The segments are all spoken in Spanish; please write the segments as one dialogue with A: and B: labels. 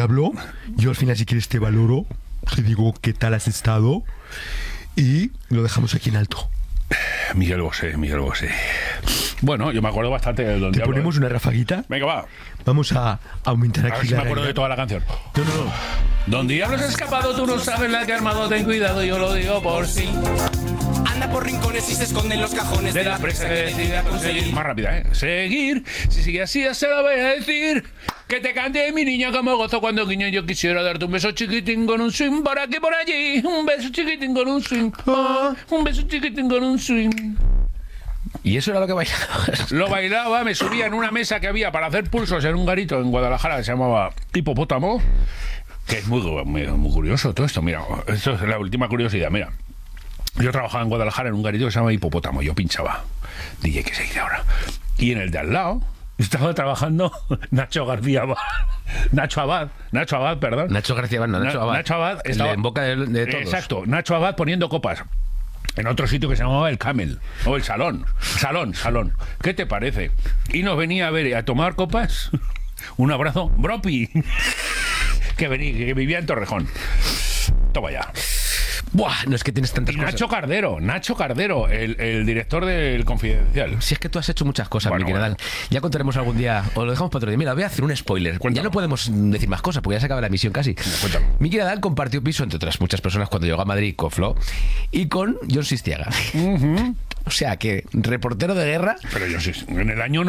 A: hablo. Yo al final, si quieres, te valoro. Te digo qué tal has estado. Y lo dejamos aquí en alto.
B: Miguel Bosé. Bueno, yo me acuerdo bastante de Don
A: ¿Te
B: Diablo.
A: ponemos una rafaguita?
B: Venga, va.
A: Vamos a aumentar
B: A ver
A: aquí
B: si
A: la
B: me acuerdo de
A: realidad.
B: toda la canción.
A: No.
B: Don Diablo se ha escapado, tú no sabes la que ha armado, ten cuidado, yo lo digo por sí.
C: Anda por rincones y se esconde en los cajones
B: De la presa que decide a conseguir. Más rápida, ¿eh? Seguir. Si sigue así, ya se lo voy a decir. Que te cante mi niña como gozo cuando guiño. Yo quisiera darte un beso chiquitín con un swing por aquí por allí. Un beso chiquitín con un swing. Un beso chiquitín con un swing.
D: Y eso era lo que bailaba.
B: Lo bailaba, me subía en una mesa que había para hacer pulsos en un garito en Guadalajara que se llamaba Hipopótamo. Que es muy curioso todo esto. Mira, esto es la última curiosidad. Mira, yo trabajaba en Guadalajara en un garito que se llama Hipopótamo. Yo pinchaba. DJ que seguir ahora. Y en el de al lado estaba trabajando Nacho García Abad. Nacho Abad, perdón.
D: Nacho García Abad, no, Nacho Abad.
B: Nacho Abad
D: El
B: estaba
D: en boca de todos.
B: Exacto, Nacho Abad poniendo copas. En otro sitio que se llamaba el Camel, o el Salón. ¿Qué te parece? Y nos venía a ver y a tomar copas. Un abrazo, Bropi, que vivía en Torrejón. Toma ya.
D: Buah, no es que tienes tantas
B: Y
D: cosas.
B: Nacho Cardero, el director del Confidencial.
D: Si es que tú has hecho muchas cosas,
B: Bueno,
D: Miki Nadal. Ya contaremos algún día, o lo dejamos para otro día. Mira, voy a hacer un spoiler.
B: Cuéntalo.
D: Ya no podemos decir más cosas, porque ya se acaba la emisión casi.
B: Cuéntalo.
D: Miki Nadal compartió piso, entre otras muchas personas, cuando llegó a Madrid con Flo y con John Sistiaga. O sea que, reportero de guerra,
B: Pero yo sí, en el año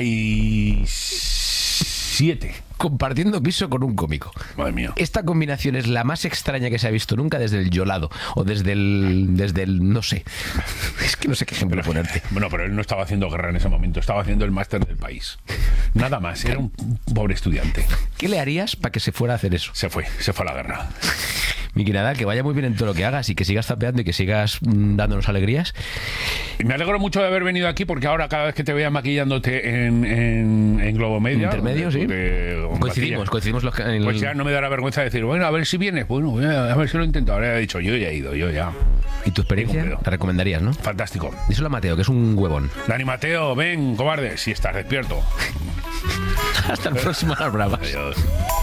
B: 97.
D: compartiendo piso con un cómico.
B: Madre mía.
D: Esta combinación es la más extraña que se ha visto nunca desde el Yolado, o desde el no sé. Es que no sé qué ejemplo ponerte.
B: Bueno, pero él no estaba haciendo guerra en ese momento, estaba haciendo el máster del país. Nada más, era un pobre estudiante.
D: ¿Qué le harías para que se fuera a hacer eso?
B: Se fue a la guerra.
D: Miki Nadal, que vaya muy bien en todo lo que hagas y que sigas tapeando y que sigas dándonos alegrías.
B: Y me alegro mucho de haber venido aquí porque ahora cada vez que te vea maquillándote en Globo Media...
D: Intermedio, sí. Coincidimos los que...
B: Pues ya no me da la vergüenza decir, bueno, a ver si vienes. Bueno, a ver si lo intento. Ahora he dicho, yo ya he ido, yo ya.
D: ¿Y tu experiencia?
B: Tengo miedo.
D: La recomendarías, ¿no?
B: Fantástico.
D: Díselo a Mateo, que es un huevón.
B: Dani Mateo, ven, cobarde, si estás despierto.
D: Hasta el próximo Las Bravas.
B: Adiós.